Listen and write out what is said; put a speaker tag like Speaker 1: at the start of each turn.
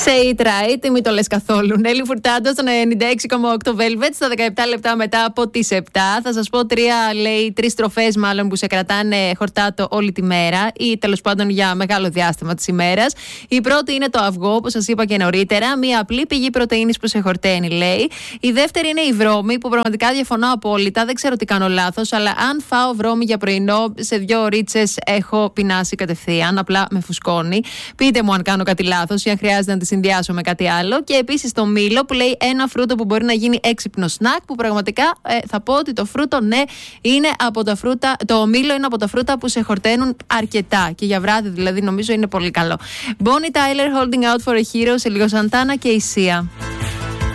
Speaker 1: Say it right, μην το λες καθόλου. Νέλη Φουρτάντο στον 96,8 Velvet, στα 17 λεπτά μετά από τις 7. Θα σας πω τρεις στροφές μάλλον που σε κρατάνε χορτάτο όλη τη μέρα ή τέλος πάντων για μεγάλο διάστημα της ημέρας. Η πρώτη είναι το αυγό, όπως σας είπα και νωρίτερα, μια απλή πηγή πρωτεΐνης που σε χορταίνει, λέει. Η δεύτερη είναι η βρώμη, που πραγματικά διαφωνώ απόλυτα, δεν ξέρω τι κάνω λάθος, αλλά αν φάω βρώμη για πρωινό, σε 2 ρίτσες έχω πεινάσει κατευθείαν, απλά με φουσκώνει. Πείτε μου αν κάνω κάτι λάθος ή αν χρειάζεται να τη συνδυάσω με κάτι άλλο. Και επίσης το μήλο, που λέει ένα φρούτο που μπορεί να γίνει έξυπνο σνακ, που πραγματικά θα πω ότι το φρούτο, ναι, είναι από τα φρούτα, το μήλο είναι από τα φρούτα που σε χορταίνουν αρκετά. Και για βράδυ δηλαδή νομίζω είναι πολύ καλό. Bonnie Tyler, Holding Out for a Hero, σε λίγο Σαντάνα και η Σία.